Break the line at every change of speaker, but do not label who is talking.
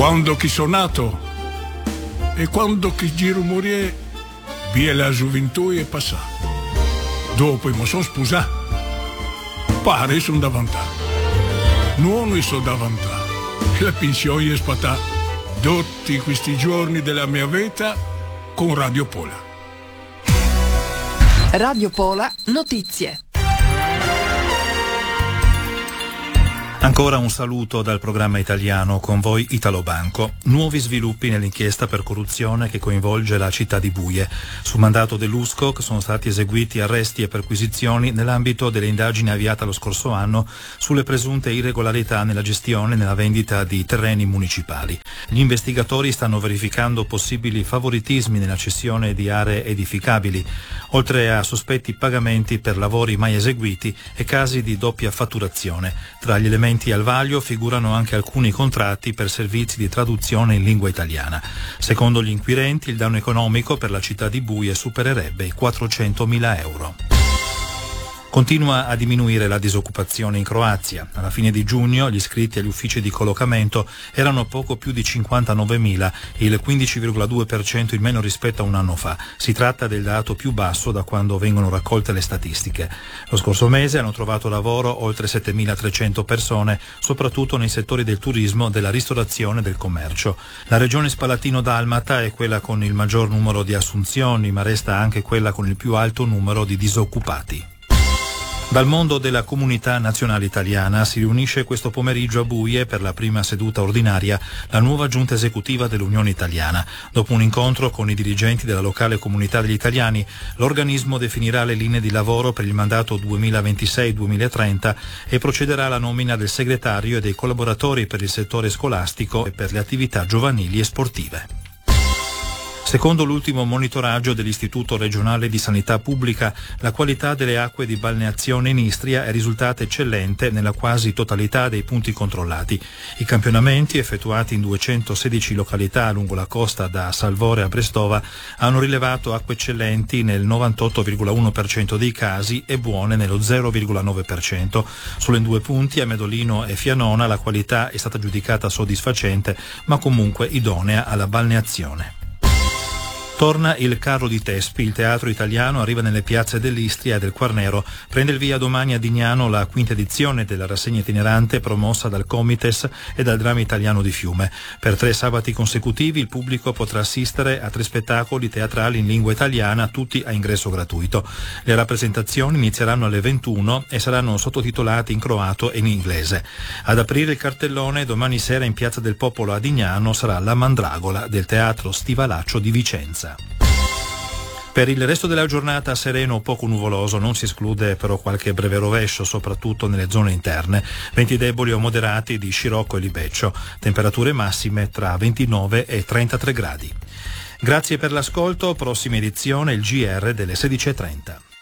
Quando che sono nato e quando che giro morire, via la gioventù è passata. Dopo mi sono sposato. Pare sono davanti. Non sono davanti. La pensione è spatata tutti questi giorni della mia vita con Radio Pola.
Radio Pola Notizie.
Ancora un saluto dal programma italiano, con voi Italo Banco. Nuovi sviluppi nell'inchiesta per corruzione che coinvolge la città di Buie. Su mandato dell'USCOC sono stati eseguiti arresti e perquisizioni nell'ambito delle indagini avviate lo scorso anno sulle presunte irregolarità nella gestione e nella vendita di terreni municipali. Gli investigatori stanno verificando possibili favoritismi nella cessione di aree edificabili, oltre a sospetti pagamenti per lavori mai eseguiti e casi di doppia fatturazione. Tra gli elementi al vaglio figurano anche alcuni contratti per servizi di traduzione in lingua italiana. Secondo gli inquirenti, il danno economico per la città di Buie supererebbe i 400.000 euro. Continua a diminuire la disoccupazione in Croazia. Alla fine di giugno gli iscritti agli uffici di collocamento erano poco più di 59.000, il 15,2% in meno rispetto a un anno fa. Si tratta del dato più basso da quando vengono raccolte le statistiche. Lo scorso mese hanno trovato lavoro oltre 7.300 persone, soprattutto nei settori del turismo, della ristorazione e del commercio. La regione Spalatino-Dalmata è quella con il maggior numero di assunzioni, ma resta anche quella con il più alto numero di disoccupati. Dal mondo della comunità nazionale italiana si riunisce questo pomeriggio a Buie per la prima seduta ordinaria la nuova giunta esecutiva dell'Unione Italiana. Dopo un incontro con i dirigenti della locale comunità degli italiani, l'organismo definirà le linee di lavoro per il mandato 2026-2030 e procederà alla nomina del segretario e dei collaboratori per il settore scolastico e per le attività giovanili e sportive. Secondo l'ultimo monitoraggio dell'Istituto regionale di sanità pubblica, la qualità delle acque di balneazione in Istria è risultata eccellente nella quasi totalità dei punti controllati. I campionamenti, effettuati in 216 località lungo la costa da Salvore a Brestova, hanno rilevato acque eccellenti nel 98,1% dei casi e buone nello 0,9%. Solo in 2 punti, a Medolino e Fianona, la qualità è stata giudicata soddisfacente, ma comunque idonea alla balneazione. Torna il Carro di Tespi, il teatro italiano arriva nelle piazze dell'Istria e del Quarnero. Prende il via domani a Dignano la 5ª edizione della rassegna itinerante promossa dal Comites e dal Dramma Italiano di Fiume. Per 3 sabati consecutivi il pubblico potrà assistere a 3 spettacoli teatrali in lingua italiana, tutti a ingresso gratuito. Le rappresentazioni inizieranno alle 21 e saranno sottotitolati in croato e in inglese. Ad aprire il cartellone domani sera in Piazza del Popolo a Dignano sarà La Mandragola del Teatro Stivalaccio di Vicenza. Per il resto della giornata sereno o poco nuvoloso, non si esclude però qualche breve rovescio, soprattutto nelle zone interne. Venti deboli o moderati di scirocco e libeccio, temperature massime tra 29 e 33 gradi. Grazie per l'ascolto, prossima edizione il GR delle 16:30.